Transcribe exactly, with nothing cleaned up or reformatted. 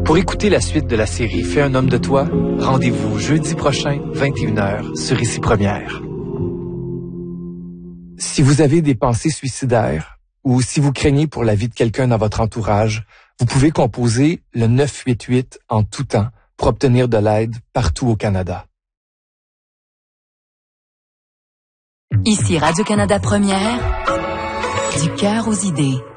Pour écouter la suite de la série Fais un homme de toi, rendez-vous jeudi prochain, vingt et une heures, sur Ici Première. Si vous avez des pensées suicidaires ou si vous craignez pour la vie de quelqu'un dans votre entourage, vous pouvez composer le neuf huit huit en tout temps pour obtenir de l'aide partout au Canada. Ici Radio-Canada Première, du cœur aux idées.